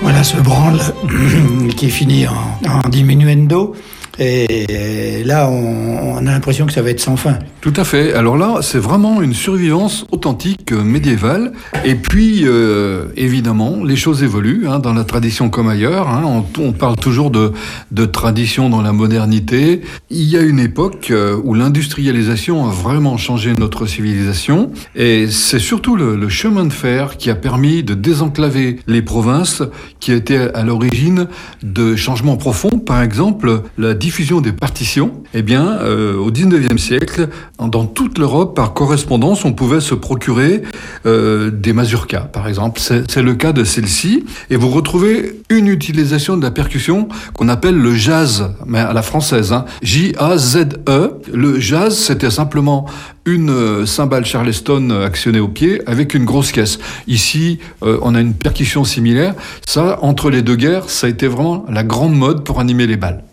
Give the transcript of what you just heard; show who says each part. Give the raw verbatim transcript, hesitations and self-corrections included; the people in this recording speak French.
Speaker 1: Voilà ce branle qui finit en, en diminuendo. Et là, on, on a l'impression que ça va être sans fin.
Speaker 2: Tout à fait. Alors là, c'est vraiment une survivance authentique euh, médiévale. Et puis, euh, évidemment, les choses évoluent, hein, dans la tradition comme ailleurs. Hein. On, on parle toujours de, de tradition dans la modernité. Il y a une époque euh, où l'industrialisation a vraiment changé notre civilisation. Et c'est surtout le, le chemin de fer qui a permis de désenclaver les provinces, qui a été à l'origine de changements profonds. Par exemple, la diffusion des partitions, eh bien, euh, au dix-neuvième siècle, dans toute l'Europe, par correspondance, on pouvait se procurer euh, des mazurkas, par exemple. C'est, c'est le cas de celle-ci. Et vous retrouvez une utilisation de la percussion qu'on appelle le jazz, mais à la française, hein, J A Z E. Le jazz, c'était simplement une euh, cymbale Charleston actionnée au pied avec une grosse caisse. Ici, euh, on a une percussion similaire. Ça, entre les deux guerres, ça a été vraiment la grande mode pour animer les bals.